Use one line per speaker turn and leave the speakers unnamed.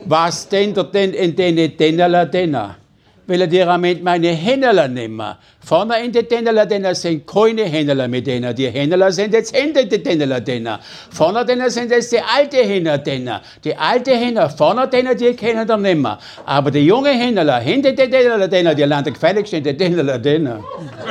Was denn in den Dennerler Denner? Weil die Rament meine Händler nehmen. Vorne in den Dennerler Denner sind keine Händler mit denen. Die Händler sind jetzt hinter den Dennerler Denner. Vorne Denner sind jetzt die alte Händler Denner. Die alte Händler, vorne Denner, die kennen dann nicht mehr. Aber die junge Händler hinter den Dennerler Denner, die landen gefälligst in den Dennerler Denner.